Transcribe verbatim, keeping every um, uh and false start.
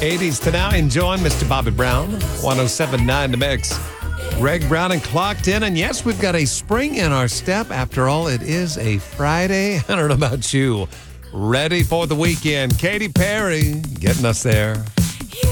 eighties to now, enjoying Mister Bobby Brown, one oh seven point nine The Mix. Greg Brown and Clocked In. And yes, we've got a spring in our step. After all, it is a Friday. I don't know about you. Ready for the weekend. Katy Perry getting us there.